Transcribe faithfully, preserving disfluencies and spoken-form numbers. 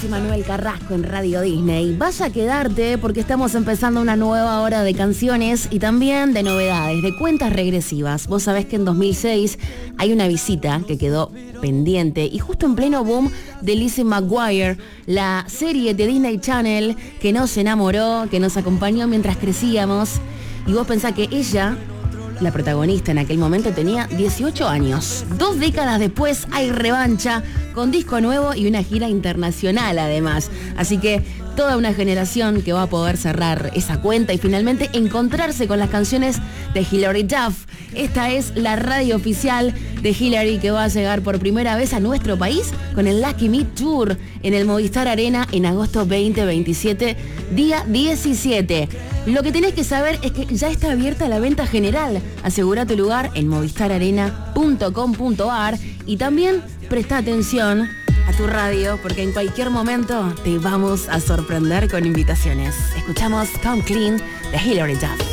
Soy Manuel Carrasco en Radio Disney. Vas a quedarte porque estamos empezando una nueva hora de canciones y también de novedades, de cuentas regresivas. Vos sabés que en dos mil seis hay una visita que quedó pendiente y justo en pleno boom de Lizzie McGuire, la serie de Disney Channel que nos enamoró, que nos acompañó mientras crecíamos. Y vos pensás que ella, la protagonista en aquel momento, tenía dieciocho años. Dos décadas después hay revancha con disco nuevo y una gira internacional además. Así que toda una generación que va a poder cerrar esa cuenta y finalmente encontrarse con las canciones de Hilary Duff. Esta es la radio oficial de Hilary que va a llegar por primera vez a nuestro país con el Lucky Me Tour en el Movistar Arena en agosto veinte veintisiete, día diecisiete. Lo que tenés que saber es que ya está abierta la venta general. Asegura tu lugar en movistar arena punto com punto ar y también presta atención a tu radio porque en cualquier momento te vamos a sorprender con invitaciones. Escuchamos Come Clean de Hilary Duff.